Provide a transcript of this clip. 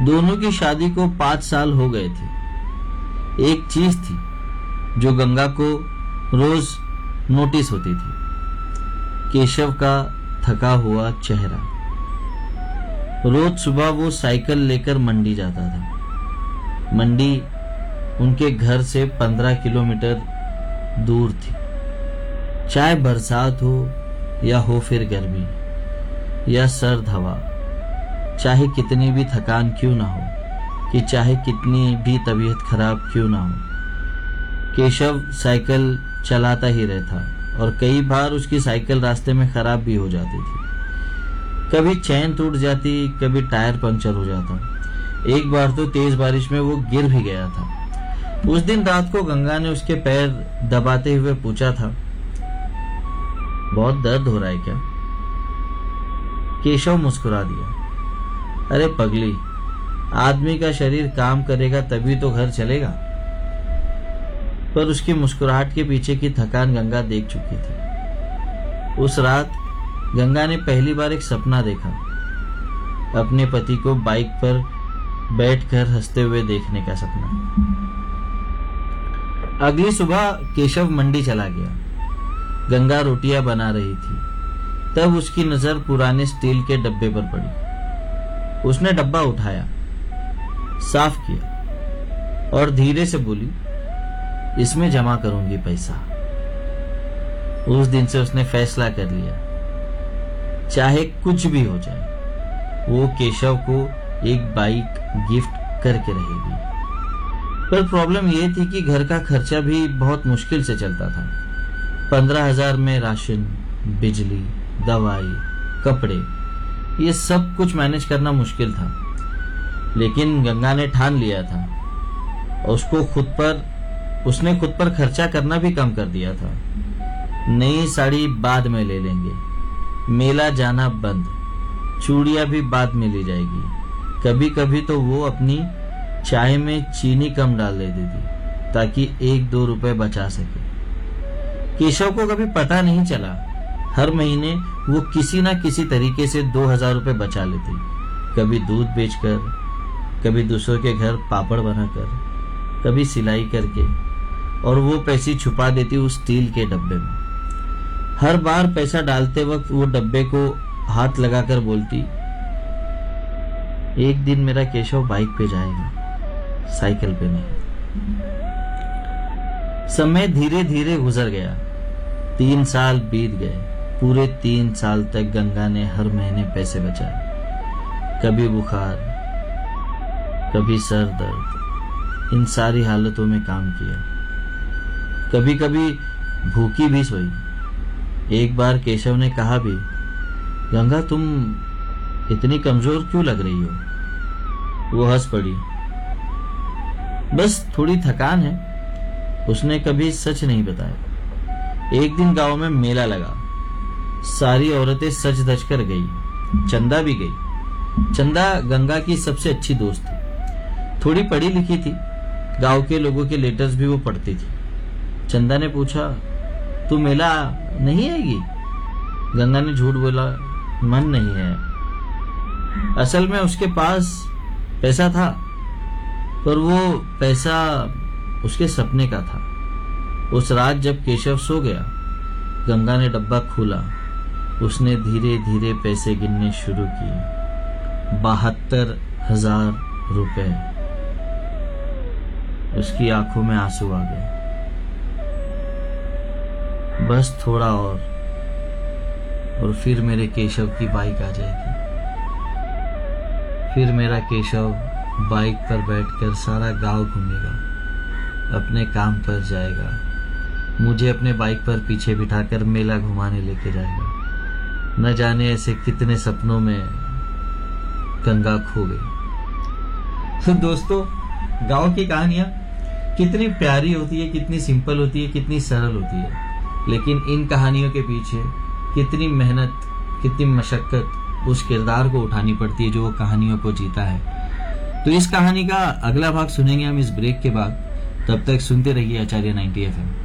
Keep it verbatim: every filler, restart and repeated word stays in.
दोनों की शादी को पांच साल हो गए थे। एक चीज थी जो गंगा को रोज नोटिस होती थी, केशव का थका हुआ चेहरा। रोज सुबह वो साइकिल लेकर मंडी जाता था। मंडी उनके घर से पंद्रह किलोमीटर दूर थी। चाहे बरसात हो या हो फिर गर्मी या सर्द हवा, चाहे कितनी भी थकान क्यों ना हो, कि चाहे कितनी भी तबीयत खराब क्यों ना हो, केशव साइकिल चलाता ही रहता और कई बार उसकी साइकिल रास्ते में खराब भी हो जाती थी। कभी चैन टूट जाती, कभी टायर पंक्चर हो जाता। एक बार तो तेज बारिश में वो गिर भी गया था। उस दिन रात को गंगा ने उसके पैर दबाते हुए पूछा था, बहुत दर्द हो रहा है क्या? केशव मुस्कुरा दिया, अरे पगली, आदमी का शरीर काम करेगा तभी तो घर चलेगा। पर उसकी मुस्कुराहट के पीछे की थकान गंगा देख चुकी थी। उस रात गंगा ने पहली बार एक सपना देखा, अपने पति को बाइक पर बैठकर हंसते हुए देखने का सपना। अगली सुबह केशव मंडी चला गया। गंगा रोटियां बना रही थी। तब उसकी नजर पुराने स्टील के डब्बे पर पड़ी। उसने डब्बा उठाया, साफ किया और धीरे से बोली, इसमें जमा करूंगी पैसा। उस दिन से उसने फैसला कर लिया, चाहे कुछ भी हो जाए, वो केशव को एक बाइक गिफ्ट करके रहेगी। पर प्रॉब्लम ये थी कि घर का खर्चा भी बहुत मुश्किल से चलता था। पंद्रह हजार में राशन, बिजली, दवाई, कपड़े, ये सब कुछ मैनेज करना मुश्किल था। लेकिन गंगा ने ठान लिया था, उसको खुद पर उसने खुद पर खर्चा करना भी कम कर दिया था। नई साड़ी बाद में ले लेंगे, मेला जाना बंद, चूड़ियां भी बाद में ले जाएगी। कभी कभी तो वो अपनी चाय में चीनी कम डाल देती थी ताकि एक दो रुपए बचा सके। केशव को कभी पता नहीं चला, हर महीने वो किसी ना किसी तरीके से दो हजार रुपए बचा लेती। कभी दूध बेचकर, कभी दूसरों के घर पापड़ बनाकर, कभी सिलाई करके, और वो पैसे छुपा देती उस स्टील के डब्बे में। हर बार पैसा डालते वक्त वो डब्बे को हाथ लगाकर बोलती, एक दिन मेरा केशव बाइक पे जाएगा, साइकिल पे नहीं। समय धीरे धीरे गुजर गया। तीन साल बीत गए। पूरे तीन साल तक गंगा ने हर महीने पैसे बचाए। कभी बुखार, कभी सर दर्द, इन सारी हालतों में काम किया। कभी कभी भूखी भी सोई। एक बार केशव ने कहा भी, गंगा तुम इतनी कमजोर क्यों लग रही हो? वो हंस पड़ी, बस थोड़ी थकान है। उसने कभी सच नहीं बताया। एक दिन गांव में मेला लगा। सारी औरतें सज धज कर गई। चंदा भी गई। चंदा गंगा की सबसे अच्छी दोस्त थी। थोड़ी पढ़ी लिखी थी। गांव के लोगों के लेटर्स भी वो पढ़ती थी। चंदा ने पूछा, तू मेला नहीं आएगी? गंगा ने झूठ बोला, मन नहीं है। असल में उसके पास पैसा था, पर वो पैसा उसके सपने का था। उस रात जब केशव सो गया, गंगा ने डब्बा खोला। उसने धीरे धीरे पैसे गिनने शुरू किए। बहत्तर हजार रुपए। उसकी आंखों में आंसू आ गए। बस थोड़ा और और फिर मेरे केशव की बाइक आ जाएगी। फिर मेरा केशव बाइक पर बैठकर सारा गांव घूमेगा, अपने काम पर जाएगा, मुझे अपने बाइक पर पीछे बिठाकर मेला घुमाने लेके जाएगा। न जाने ऐसे कितने सपनों में गंगा खो गई। तो दोस्तों, गांव की कहानियां कितनी प्यारी होती है, कितनी सिंपल होती है, कितनी सरल होती है, लेकिन इन कहानियों के पीछे कितनी मेहनत, कितनी मशक्कत उस किरदार को उठानी पड़ती है जो वो कहानियों को जीता है। तो इस कहानी का अगला भाग सुनेंगे हम इस ब्रेक के बाद। तब तक सुनते रहिए आचार्य नाइंटी एफ एम।